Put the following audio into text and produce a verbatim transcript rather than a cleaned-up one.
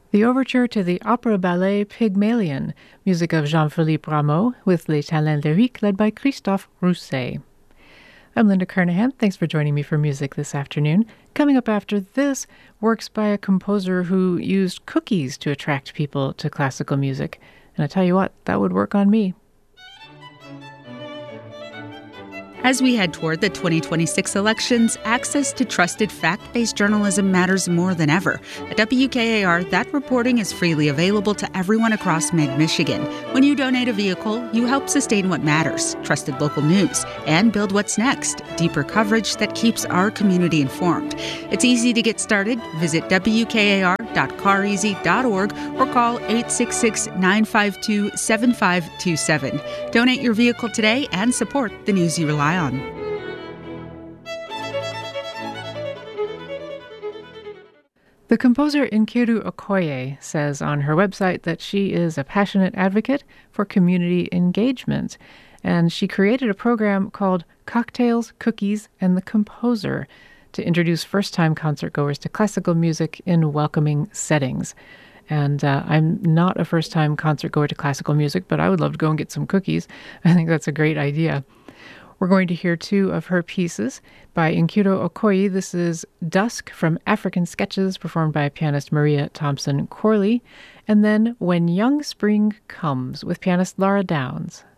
The overture to the opera ballet Pygmalion, music of Jean-Philippe Rameau, with Les Talents Lyriques led by Christophe Rousset. I'm Linda Kernahan. Thanks for joining me for music this afternoon. Coming up after this, works by a composer who used cookies to attract people to classical music. And I tell you what, that would work on me. As we head toward the twenty twenty-six elections, access to trusted fact-based journalism matters more than ever. At W K A R, that reporting is freely available to everyone across mid-Michigan. When you donate a vehicle, you help sustain what matters, trusted local news, and build what's next, deeper coverage that keeps our community informed. It's easy to get started. Visit W K A R dot car easy dot org or call eight six six, nine five two, seven five two seven. Donate your vehicle today and support the news you rely on. The composer Nkiru Okoye says on her website that she is a passionate advocate for community engagement, and she created a program called Cocktails, Cookies, and the Composer to introduce first-time concertgoers to classical music in welcoming settings. And uh, I'm not a first-time concertgoer to classical music, but I would love to go and get some cookies. I think that's a great idea. We're going to hear two of her pieces by Nkiru Okoye. This is Dusk from African Sketches, performed by pianist Maria Thompson Corley, and then When Young Spring Comes with pianist Laura Downs.